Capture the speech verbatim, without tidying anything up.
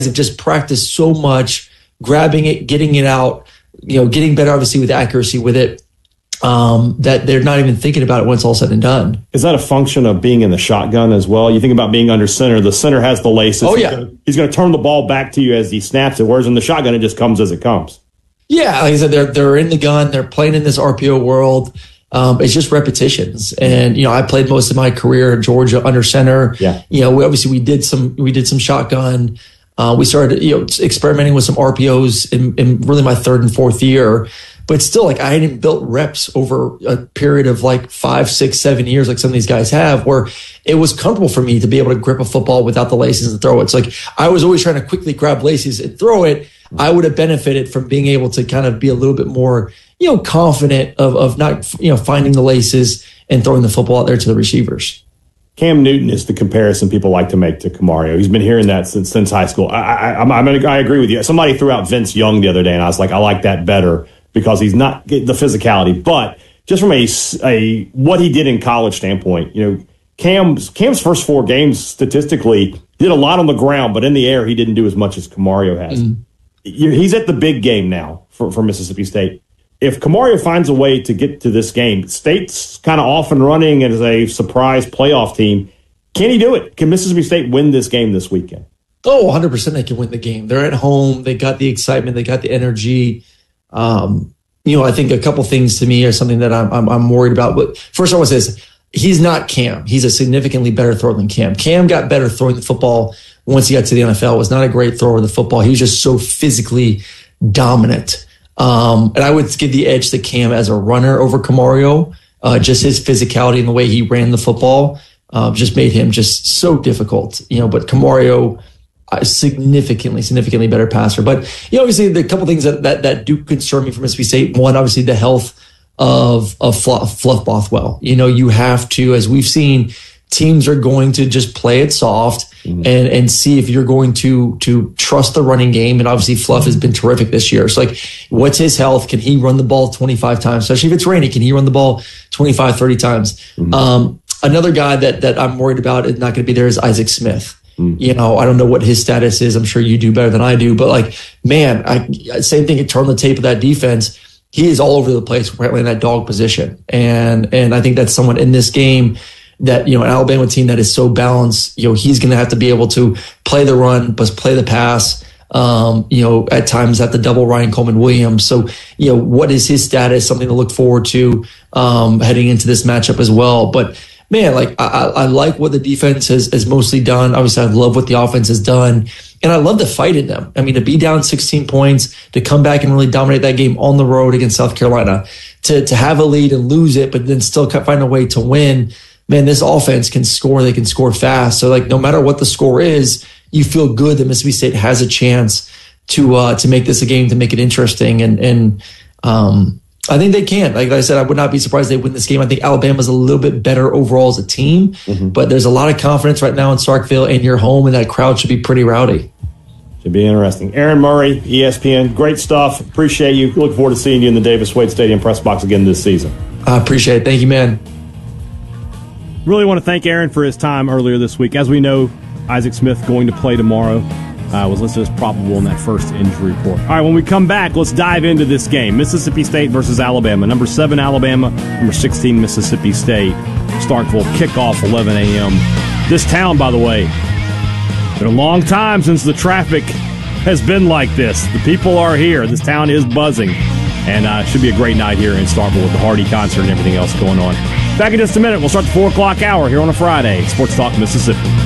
have just practiced so much, grabbing it, getting it out, you know, getting better, obviously, with accuracy with it, um, that they're not even thinking about it when it's all said and done. Is that a function of being in the shotgun as well? You think about being under center. The center has the laces. Oh, yeah. He's going to turn the ball back to you as he snaps it, whereas in the shotgun, it just comes as it comes. Yeah, like I said, they're, they're in the gun. They're playing in this R P O world. Um, it's just repetitions. And, you know, I played most of my career at Georgia under center. Yeah. You know, we, obviously we did some, we did some shotgun. Uh, we started, you know, experimenting with some R P Os in, in really my third and fourth year. But still, like, I hadn't built reps over a period of like five, six, seven years, like some of these guys have, where it was comfortable for me to be able to grip a football without the laces and throw it. It's like I was always trying to quickly grab laces and throw it. I would have benefited from being able to kind of be a little bit more, you know, confident of, of not, you know, finding the laces and throwing the football out there to the receivers. Cam Newton is the comparison people like to make to Kamario. He's been hearing that since since high school. I, I, I'm, I'm gonna, I agree with you. Somebody threw out Vince Young the other day, and I was like, I like that better because he's not the physicality. But just from a, a what he did in college standpoint, you know, Cam's Cam's first four games statistically did a lot on the ground, but in the air he didn't do as much as Kamario has. Mm. He's at the big game now for, for Mississippi State. If Kamario finds a way to get to this game, State's kind of off and running as a surprise playoff team. Can he do it? Can Mississippi State win this game this weekend? Oh, one hundred percent they can win the game. They're at home. They got the excitement. They got the energy. Um, you know, I think a couple things to me are something that I'm, I'm, I'm worried about. But first, I want to say this. He's not Cam. He's a significantly better thrower than Cam. Cam got better throwing the football once he got to the N F L. Was not a great thrower of the football. He was just so physically dominant. Um, and I would give the edge to Cam as a runner over Kamario. Uh, just his physicality and the way he ran the football uh, just made him just so difficult. You know, but Kamario, uh, significantly, significantly better passer. But you know, obviously, the couple things that, that that do concern me for Mississippi State. One, obviously, the health of of Fluff, Fluff Bothwell. You know, you have to, as we've seen, teams are going to just play it soft. Mm-hmm. And and see if you're going to to trust the running game. And obviously Fluff has been terrific this year. So like, what's his health? Can he run the ball twenty-five times? Especially if it's rainy, can he run the ball twenty-five, thirty times? Mm-hmm. Um, another guy that that I'm worried about is not going to be there is Isaac Smith. Mm-hmm. You know, I don't know what his status is. I'm sure you do better than I do. But like, man, I, same thing. Turn the tape of that defense. He is all over the place, right in that dog position. And and I think that's someone in this game that, you know, an Alabama team that is so balanced, you know, he's going to have to be able to play the run, but play the pass, um, you know, at times at the double Ryan Coleman Williams. So, you know, what is his status? Something to look forward to um, heading into this matchup as well. But man, like I, I like what the defense has, has mostly done. Obviously, I love what the offense has done. And I love the fight in them. I mean, to be down sixteen points, to come back and really dominate that game on the road against South Carolina, to to have a lead and lose it, but then still find a way to win. Man, this offense can score. They can score fast. So, like, no matter what the score is, you feel good that Mississippi State has a chance to uh, to make this a game, to make it interesting. And and um, I think they can. Like I said, I would not be surprised they win this game. I think Alabama's a little bit better overall as a team, mm-hmm. but there's a lot of confidence right now in Starkville, and you're home, and that crowd should be pretty rowdy. Should be interesting. Aaron Murray, E S P N, great stuff. Appreciate you. Look forward to seeing you in the Davis Wade Stadium press box again this season. I appreciate it. Thank you, man. Really want to thank Aaron for his time earlier this week. As we know, Isaac Smith going to play tomorrow. Uh, was listed as probable in that first injury report. All right, when we come back, let's dive into this game. Mississippi State versus Alabama. Number seven, Alabama. Number sixteen, Mississippi State. Starkville kickoff, eleven a.m. This town, by the way, been a long time since the traffic has been like this. The people are here. This town is buzzing. And uh, it should be a great night here in Starkville with the Hardy concert and everything else going on. Back in just a minute. We'll start the four o'clock hour here on a Friday. Sports Talk Mississippi.